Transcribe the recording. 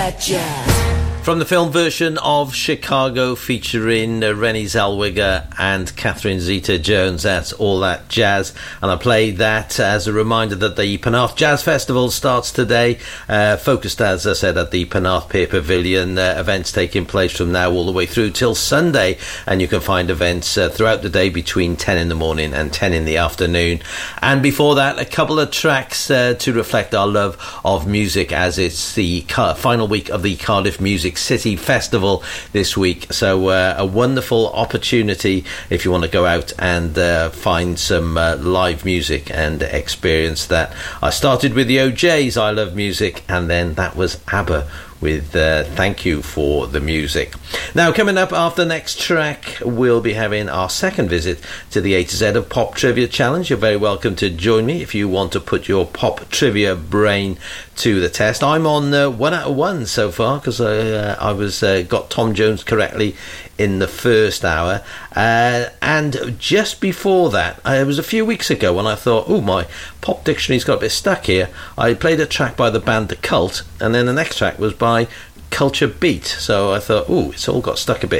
That Jazz. From the film version of Chicago featuring Renée Zellweger and Catherine Zeta-Jones, that's All That Jazz. And I played that as a reminder that the Penarth Jazz Festival starts today, focused, as I said, at the Penarth Pier Pavilion. Events taking place from now all the way through till Sunday, and you can find events throughout the day between 10 in the morning and 10 in the afternoon. And before that, a couple of tracks to reflect our love of music, as it's the final week of the Cardiff Music City Festival this week. So a wonderful opportunity if you want to go out and find some live music and experience that. I started with the OJs, I Love Music, and then that was ABBA with Thank You for the Music. Now, coming up after the next track, we'll be having our second visit to the A to Z of Pop Trivia Challenge. You're very welcome to join me if you want to put your pop trivia brain to the test. I'm on 1 out of 1 so far, because I was got Tom Jones correctly in the first hour, and just before that, it was a few weeks ago when I thought, oh, my pop dictionary's got a bit stuck here. I played a track by the band The Cult, and then the next track was by Culture Beat, so I thought, oh, it's all got stuck a bit